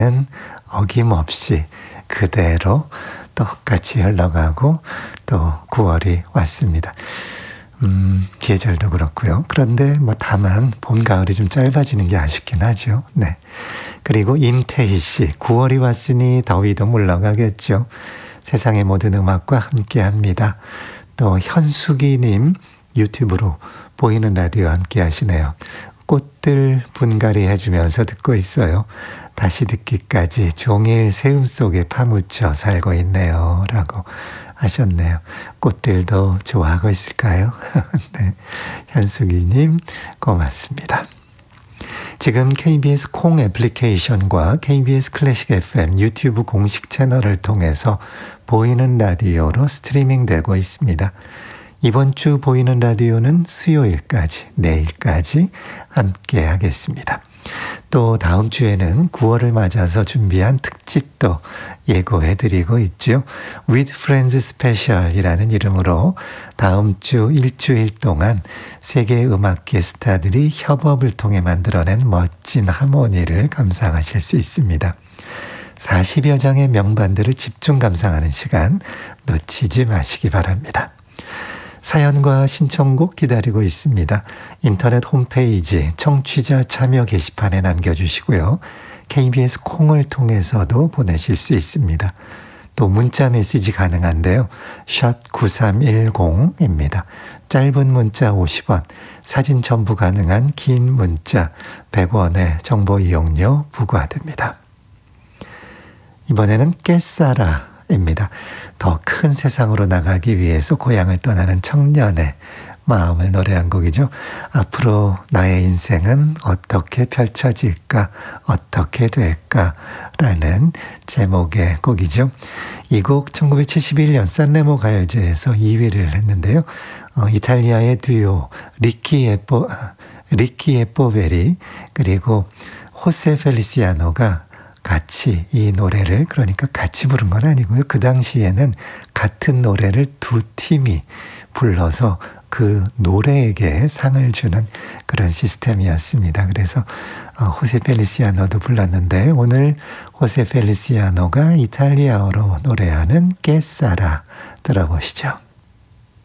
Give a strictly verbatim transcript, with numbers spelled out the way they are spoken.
어김없이 그대로 똑같이 흘러가고 또 구월이 왔습니다. 음, 계절도 그렇고요. 그런데 뭐 다만 봄, 가을이 좀 짧아지는 게 아쉽긴 하죠. 네. 그리고 임태희 씨, 구월이 왔으니 더위도 물러가겠죠. 세상의 모든 음악과 함께 합니다. 또 현숙이님 유튜브로 보이는 라디오 함께 하시네요. 꽃들 분갈이 해주면서 듣고 있어요. 다시 듣기까지 종일 세움 속에 파묻혀 살고 있네요. 라고 하셨네요. 꽃들도 좋아하고 있을까요? 네, 현숙이님 고맙습니다. 지금 케이비에스 콩 애플리케이션과 케이비에스 클래식 에프엠 유튜브 공식 채널을 통해서 보이는 라디오로 스트리밍 되고 있습니다. 이번 주 보이는 라디오는 수요일까지, 내일까지 함께 하겠습니다. 또 다음 주에는 구월을 맞아서 준비한 특집도 예고해드리고 있죠. With Friends Special이라는 이름으로 다음 주 일주일 동안 세계 음악계 스타들이 협업을 통해 만들어낸 멋진 하모니를 감상하실 수 있습니다. 사십여 장의 명반들을 집중 감상하는 시간 놓치지 마시기 바랍니다. 사연과 신청곡 기다리고 있습니다. 인터넷 홈페이지 청취자 참여 게시판에 남겨주시고요. 케이비에스 콩을 통해서도 보내실 수 있습니다. 또 문자 메시지 가능한데요. 샵 구삼일공입니다. 짧은 문자 오십 원, 사진 첨부 가능한 긴 문자 백 원의 정보 이용료 부과됩니다. 이번에는 깨싸라입니다. 더 큰 세상으로 나가기 위해서 고향을 떠나는 청년의 마음을 노래한 곡이죠. 앞으로 나의 인생은 어떻게 펼쳐질까, 어떻게 될까라는 제목의 곡이죠. 이 곡 천구백칠십일 년 산레모 가요제에서 이 위를 했는데요. 어, 이탈리아의 듀오 리키 에포, 리키 에포베리 그리고 호세 펠리시아노가 같이 이 노래를 그러니까 같이 부른 건 아니고요. 그 당시에는 같은 노래를 두 팀이 불러서 그 노래에게 상을 주는 그런 시스템이었습니다. 그래서 호세 펠리시아노도 불렀는데 오늘 호세 펠리시아노가 이탈리아어로 노래하는 깨싸라 들어보시죠.